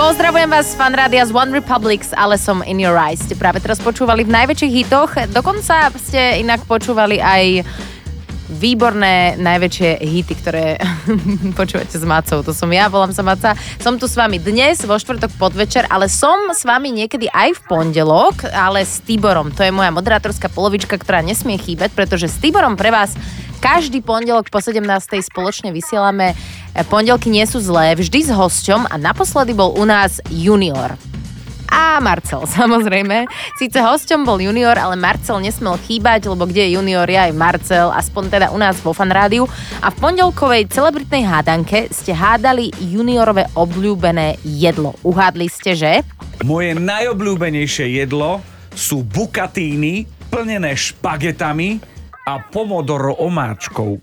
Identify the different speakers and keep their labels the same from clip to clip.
Speaker 1: Pozdravujem vás z Fanrádia z One Republic s Alesom In Your Eyes. Ste práve teraz počúvali v najväčších hitoch. Dokonca ste inak počúvali aj výborné najväčšie hity, ktoré počúvate s Macou. To som ja, volám sa Maca. Som tu s vami dnes vo štvrtok podvečer, ale som s vami niekedy aj v pondelok, ale s Tiborom. To je moja moderátorská polovička, ktorá nesmie chýbať, pretože s Tiborom pre vás každý pondelok po 17. spoločne vysielame Pondelky nie sú zlé, vždy s hosťom a naposledy bol u nás Junior. A Marcel, samozrejme. Síce hosťom bol Junior, ale Marcel nesmel chýbať, lebo kde je Junior, je aj Marcel, aspoň teda u nás vo Fanrádiu. A v pondelkovej celebritnej hádanke ste hádali Juniorové obľúbené jedlo. Uhádli ste, že?
Speaker 2: Moje najobľúbenejšie jedlo sú bukatíny plnené špagetami a pomodoro omáčkou.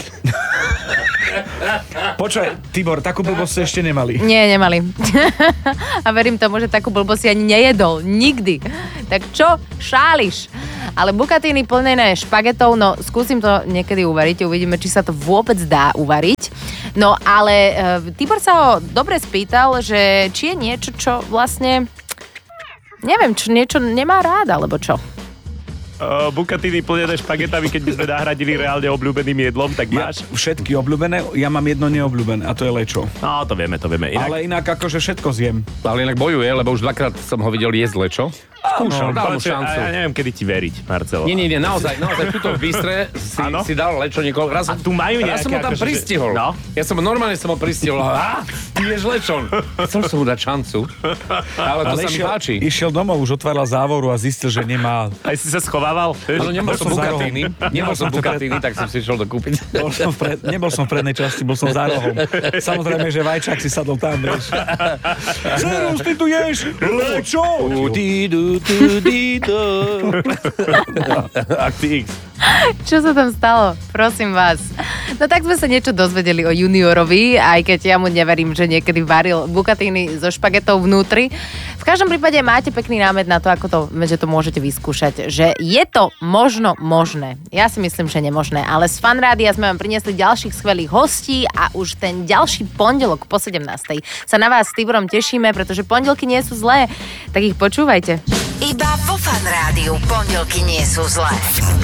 Speaker 2: Počkaj, Tibor, takú blbosť ste ešte nemali.
Speaker 1: Nie, nemali. A verím tomu, že takú blbosť si ani nejedol. Nikdy. Tak čo šáliš? Ale bukatíny plnené špagetov, no skúsim to niekedy uvariť. Uvidíme, či sa to vôbec dá uvariť. No ale Tibor sa ho dobre spýtal, že či je niečo, čo vlastne neviem, čo niečo nemá rád, alebo čo?
Speaker 3: Bukatíny plnené špagetami, keď by sme nahradili reálne obľúbeným jedlom, tak máš?
Speaker 2: Všetky obľúbené, ja mám jedno neobľúbené a to je lečo.
Speaker 3: No, to vieme.
Speaker 2: Ale inak akože všetko zjem.
Speaker 4: Ale inak bojuje, lebo už dvakrát som ho videl jesť lečo. Skúšal, dal mu šancu.
Speaker 3: Ja neviem, kedy ti veriť, Marcelo.
Speaker 4: Nie, naozaj, tuto v Bystre si dal lečo niekoľko.
Speaker 3: A tu majú nejaké...
Speaker 4: Raz som ho tam pristihol. No? Ja som normálne ho pristihol. Ty ješ lečon. Chcel som mu dať šancu. Ale to sa mi páči.
Speaker 2: Išiel domov, už otváral závoru a zistil, že nemá...
Speaker 3: Aj si sa schovával?
Speaker 4: Ale nebol som bukatíny, tak som si išiel dokúpiť.
Speaker 2: Nebol som v prednej časti, bol som za rohom. Samozrejme, že vajčák si sadol tam, vieš. Zerus, ty tu ješ lečo!
Speaker 1: Čo sa tam stalo? Prosím vás. No tak sme sa niečo dozvedeli o Juniorovi, aj keď ja mu neverím, že niekedy varil bukatíny so špagetou vnútri. V každom prípade máte pekný námed na to, že to môžete vyskúšať. Že je to možno možné. Ja si myslím, že nemožné. Ale z Fanrádia sme vám priniesli ďalších skvelých hostí a už ten ďalší pondelok po 17. sa na vás s Tiborom tešíme, pretože pondelky nie sú zlé. Tak ich počúvajte.
Speaker 5: Iba vo Fanrádiu pondelky nie sú zlé.